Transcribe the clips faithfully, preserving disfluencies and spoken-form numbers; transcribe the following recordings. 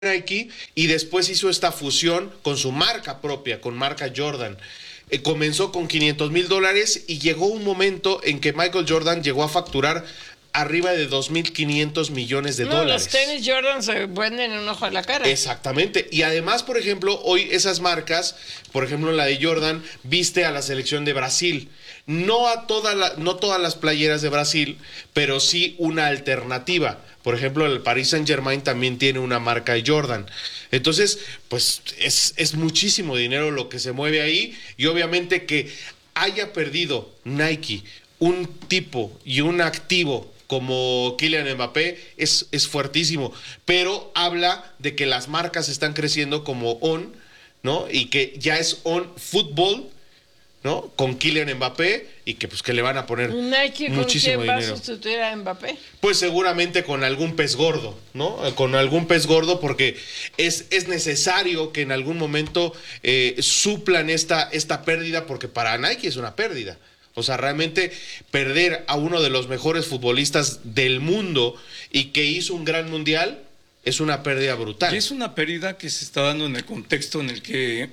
Nike y después hizo esta fusión con su marca propia, con marca Jordan. Eh, comenzó con quinientos mil dólares y llegó un momento en que Michael Jordan llegó a facturar arriba de dos mil quinientos millones de no, dólares. Los tenis Jordan se venden en un ojo a la cara. Exactamente. Y además, por ejemplo, hoy esas marcas, por ejemplo, la de Jordan, viste a la selección de Brasil. No a toda la, no todas las playeras de Brasil, pero sí una alternativa. Por ejemplo, el Paris Saint-Germain también tiene una marca de Jordan. Entonces, pues es, es muchísimo dinero lo que se mueve ahí. Y obviamente que haya perdido Nike un tipo y un activo como Kylian Mbappé es, es fuertísimo. Pero habla de que las marcas están creciendo como On, ¿no? Y que ya es On Fútbol, ¿no? Con Kylian Mbappé y que pues que le van a poner Nike, muchísimo ¿con quién dinero. va a sustituir a Mbappé? Pues seguramente con algún pez gordo, ¿no? Con algún pez gordo porque es, es necesario que en algún momento eh, suplan esta, esta pérdida porque para Nike es una pérdida. O sea, realmente perder a uno de los mejores futbolistas del mundo y que hizo un gran mundial es una pérdida brutal. Y es una pérdida que se está dando en el contexto en el que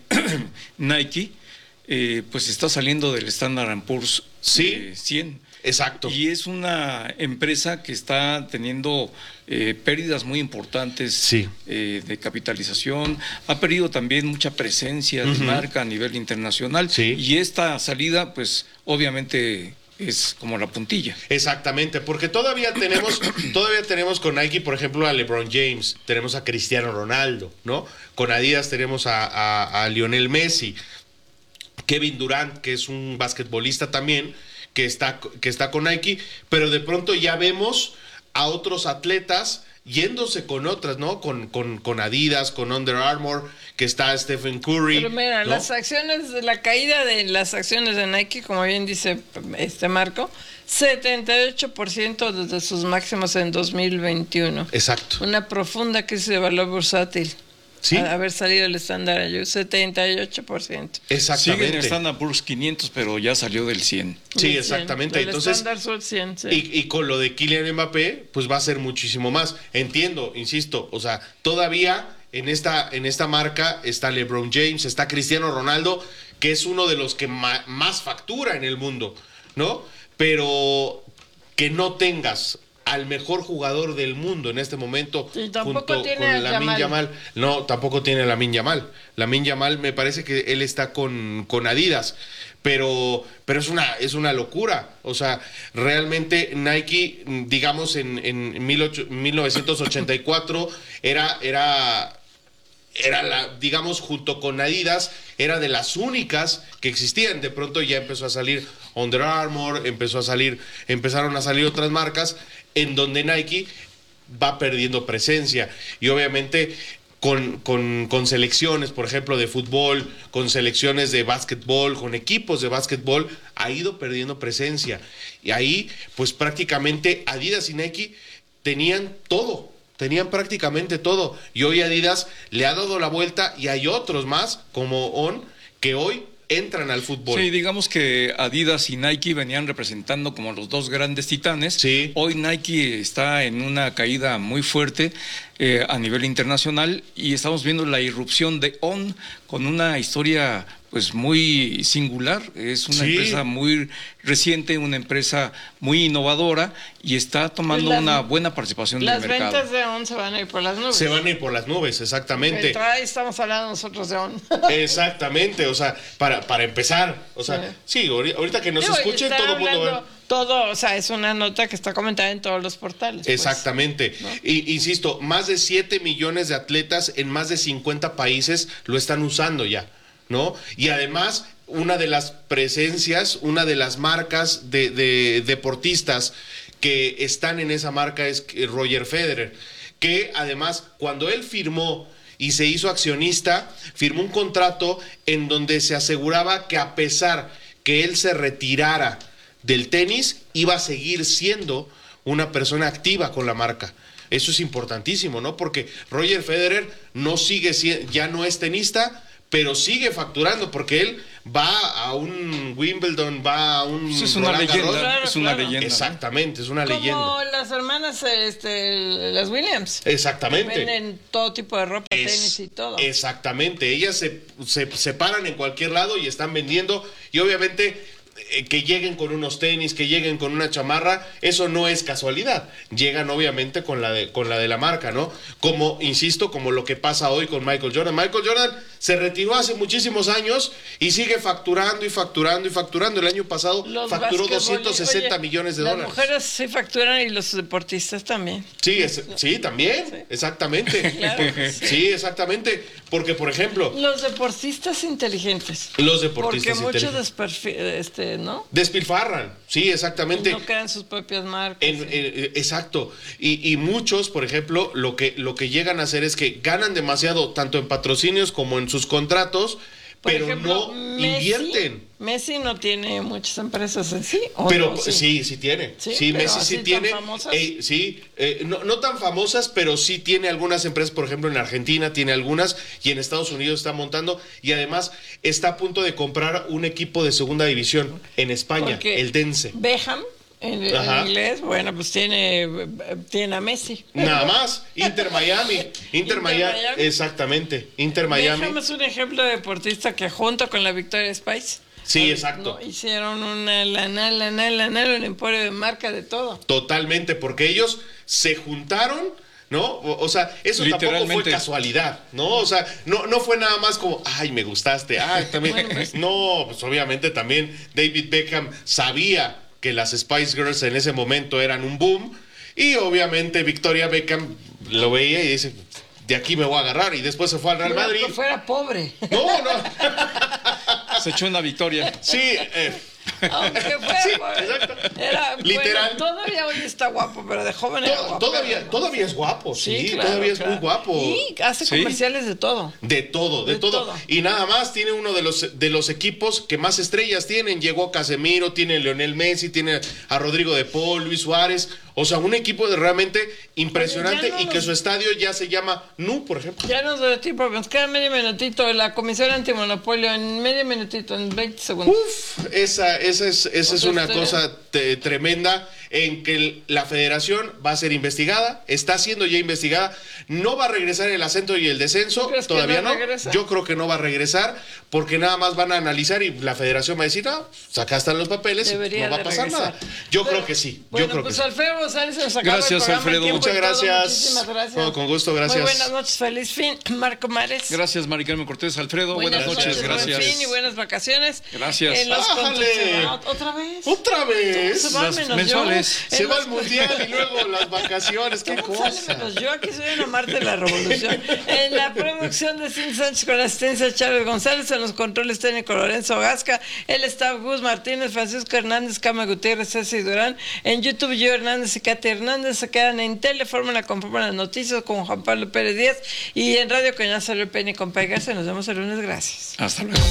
Nike Eh, pues está saliendo del Standard and Poor's sí, eh, cien. Exacto. Y es una empresa que está teniendo eh, pérdidas muy importantes sí. eh, de capitalización. Ha perdido también mucha presencia de uh-huh. marca a nivel internacional. Sí. Y esta salida, pues obviamente es como la puntilla. Exactamente, porque todavía tenemos, todavía tenemos con Nike, por ejemplo, a LeBron James, tenemos a Cristiano Ronaldo, ¿no? Con Adidas tenemos a, a, a Lionel Messi. Kevin Durant, que es un basquetbolista también, que está, que está con Nike, pero de pronto ya vemos a otros atletas yéndose con otras, ¿no? Con, con, con Adidas, con Under Armour, que está Stephen Curry. Pero mira, ¿no? las acciones, la caída de las acciones de Nike, como bien dice este Marco, setenta y ocho por ciento desde sus máximos en dos mil veintiuno. Exacto. Una profunda crisis de valor bursátil. ¿Sí? A haber salido el estándar setenta y ocho por ciento. Exactamente. Sigue en el Standard Poor's quinientos, pero ya salió del cien. Sí, exactamente. El Entonces, Standard cien, sí. y, y con lo de Kylian Mbappé, pues va a ser muchísimo más. Entiendo, insisto, o sea, todavía en esta, en esta marca está LeBron James, está Cristiano Ronaldo, que es uno de los que ma- más factura en el mundo, ¿no? Pero que no tengas al mejor jugador del mundo en este momento sí, junto con Lamine Yamal. No, tampoco tiene Lamine Yamal. Lamine Yamal me parece que él está con, con Adidas, pero, pero es una, es una locura. O sea, realmente Nike, digamos, en, en mil novecientos ochenta y cuatro era, era, era la, digamos, junto con Adidas, era de las únicas que existían. De pronto ya empezó a salir Under Armour, empezó a salir, empezaron a salir otras marcas en donde Nike va perdiendo presencia y obviamente con, con, con selecciones, por ejemplo, de fútbol, con selecciones de básquetbol, con equipos de básquetbol, ha ido perdiendo presencia. Y ahí, pues prácticamente Adidas y Nike tenían todo, tenían prácticamente todo. Y hoy Adidas le ha dado la vuelta y hay otros más, como On, que hoy entran al fútbol. Sí, digamos que Adidas y Nike venían representando como los dos grandes titanes. Sí. Hoy Nike está en una caída muy fuerte eh, a nivel internacional y estamos viendo la irrupción de On con una historia pues muy singular. Es una sí. empresa muy reciente, una empresa muy innovadora y está tomando las, una buena participación del mercado. Las ventas de On se van a ir por las nubes. Se van a ir por las nubes, exactamente. Ahí estamos hablando nosotros de On. Exactamente, o sea, para, para empezar, o sea, sí, sí ahorita que nos Digo, escuchen todo el mundo va... Todo, o sea, es una nota que está comentada en todos los portales. Pues. Exactamente. ¿No? Y insisto, más de siete millones de atletas en más de cincuenta países lo están usando ya, ¿no? Y además, una de las presencias, una de las marcas de, de deportistas que están en esa marca es Roger Federer, que además, cuando él firmó y se hizo accionista, firmó un contrato en donde se aseguraba que a pesar que él se retirara del tenis, iba a seguir siendo una persona activa con la marca. Eso es importantísimo, ¿no? Porque Roger Federer no sigue, ya no es tenista, pero sigue facturando porque él va a un Wimbledon, va a un Eso es una Roland leyenda, Garros. Claro, es una claro. leyenda. ¿no? Exactamente, es una Como leyenda. las hermanas, este, las Williams. Exactamente. Venden todo tipo de ropa, Es- tenis y todo. Exactamente, ellas se, se, se paran en cualquier lado y están vendiendo y obviamente eh, que lleguen con unos tenis, que lleguen con una chamarra, eso no es casualidad, llegan obviamente con la de, con la de la marca, ¿no? Como, insisto, como lo que pasa hoy con Michael Jordan. Michael Jordan se retiró hace muchísimos años y sigue facturando y facturando y facturando. El año pasado Los facturó basquetbol- doscientos sesenta oye, millones de las dólares. mujeres sí facturan y los deportistas también. Sí, es- sí, también, exactamente. Claro, sí, exactamente, porque por ejemplo, Los deportistas inteligentes. los deportistas Porque muchos inteligentes desperfi- este, ¿no? despilfarran, sí, exactamente. No crean sus propias marcas. En- sí. en- eh, exacto. Y, y muchos, por ejemplo, lo que, lo que llegan a hacer es que ganan demasiado, tanto en patrocinios como en sus contratos, Por pero ejemplo, no Messi- invierten. Messi no tiene muchas empresas en sí. ¿o Pero no? sí, sí, tiene. Sí, Sí, pero Messi sí así tan tiene. famosas. eh, sí, eh, no, no tan famosas, pero sí tiene algunas empresas, por ejemplo, en Argentina tiene algunas y en Estados Unidos está montando y además está a punto de comprar un equipo de segunda división en España, Porque el Dense. Beckham, en, en Ajá. inglés, bueno, pues tiene, tiene a Messi. Nada más, Inter Miami, Inter, Inter Miami, Miami. exactamente, Inter Miami. Beckham es un ejemplo de deportista que junto con la Victoria Spice Sí, no, exacto. no, hicieron una lana, lana, lana, un emporio de marca de todo. Totalmente, porque ellos se juntaron, ¿no? O, o sea, eso tampoco fue Literalmente. casualidad, ¿no? O sea, no, no fue nada más como, ay, me gustaste, ay, también. Bueno, pues- No, pues obviamente también David Beckham sabía que las Spice Girls en ese momento eran un boom y obviamente Victoria Beckham lo veía y dice, de aquí me voy a agarrar y después se fue al Real Pero Madrid. que fuera pobre. No, no. Se echó una victoria. Sí, eh, Aunque fuera Sí, pobre. exacto. Era, Literal. bueno, todavía hoy está guapo, pero de joven era to- guapo. todavía, todavía es guapo, sí, claro, todavía es claro. muy guapo. Y hace Sí. comerciales de todo. De todo, de, De todo. todo. Y nada más tiene uno de los, de los equipos que más estrellas tienen. Llegó Casemiro, tiene Lionel Messi, tiene a Rodrigo de Paul, Luis Suárez. O sea, un equipo de realmente impresionante Oye, ya no y que nos- su estadio ya se llama Nu, por ejemplo. Ya nos dio tiempo, nos queda medio minutito. La Comisión Antimonopolio en medio minutito, en veinte segundos. Uf, esa, esa es, esa es Otra una historia. cosa te- tremenda en que el- la federación va a ser investigada, está siendo ya investigada, no va a regresar el ascenso y el descenso, ¿Tú crees que todavía no no, regresa? yo creo que no va a regresar porque nada más van a analizar y la federación va a decir, no, pues acá están los papeles, y Debería no va a de pasar regresar. nada. Yo Pero, creo que sí, bueno, yo creo pues que sí. Alfredo González se nos acaba Gracias, el programa, el Alfredo. tiempo Muchas y todo. gracias. Muchísimas gracias. No, con gusto, gracias. Muy buenas noches, feliz fin. Marco Mares. Gracias, Mari Carmen Cortés. Alfredo, buenas, noches, buen gracias. fin y buenas vacaciones. Gracias. En los ¡Ájale! conductos- Ah, ¿Otra vez? Otra vez. Se va Las menos mensuales. yo. Se En va los- al mundial y luego las vacaciones, qué ¿Cómo sale cosa. menos yo? Aquí soy una Marte de la Revolución. En la producción de Cindy Sánchez con la asistencia de Chávez González, en los controles técnicos Lorenzo Gasca, el staff Gus Martínez, Francisco Hernández, Cama Gutiérrez, Ceci Durán, en YouTube yo Hernández y Katy Hernández, se quedan en Telefórmula con las noticias con Juan Pablo Pérez Díaz y en Radio Cañazo Luis Peña con Pai Garza. Nos vemos el lunes, gracias. Hasta luego.